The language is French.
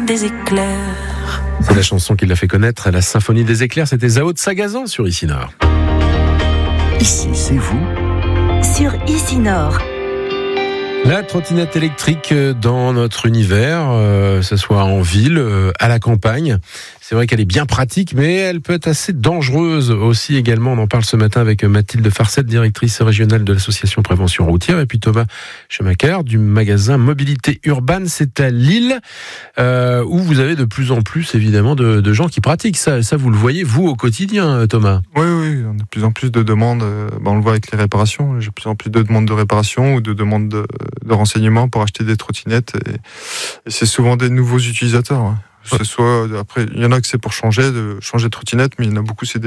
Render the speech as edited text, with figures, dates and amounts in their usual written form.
des éclairs. C'est la chanson qui l'a fait connaître, la symphonie des éclairs. C'était Zao de Sagazan sur Ici Nord. Ici, c'est vous. Sur Ici Nord. La trottinette électrique dans notre univers, que ce soit en ville, à la campagne. C'est vrai qu'elle est bien pratique, mais elle peut être assez dangereuse aussi également. On en parle ce matin avec Mathilde Farcet, directrice régionale de l'association Prévention Routière, et puis Thomas Schumacher du magasin Mobilité Urbaine. C'est à Lille, où vous avez de plus en plus évidemment de gens qui pratiquent ça. Ça, vous le voyez, vous, au quotidien, Thomas? Oui, on a de plus en plus de demandes. On le voit avec les réparations. J'ai de plus en plus de demandes de réparation ou de demandes de renseignements pour acheter des trottinettes. Et c'est souvent des nouveaux utilisateurs. Ce soit, après, il y en a que c'est pour changer de trottinette, mais il y en a beaucoup, c'est des